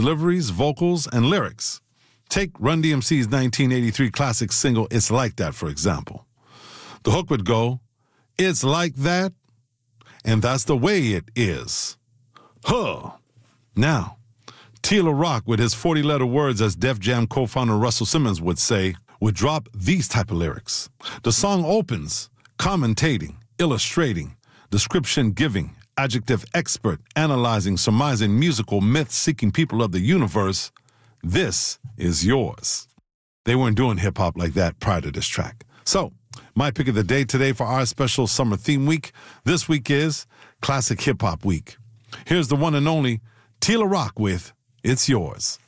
deliveries, vocals, and lyrics. Take Run DMC's 1983 classic single, It's Like That, for example. The hook would go, "It's like that, and that's the way it is." Huh. Now, Tila Rock, with his 40-letter words, as Def Jam co-founder Russell Simmons would say, would drop these type of lyrics. The song opens, commentating, illustrating, description giving, adjective expert, analyzing, surmising, musical, myth-seeking people of the universe. This is yours. They weren't doing hip-hop like that prior to this track. So, my pick of the day today for our special summer theme week this week is Classic Hip Hop Week. Here's the one and only Tila Rock with It's Yours.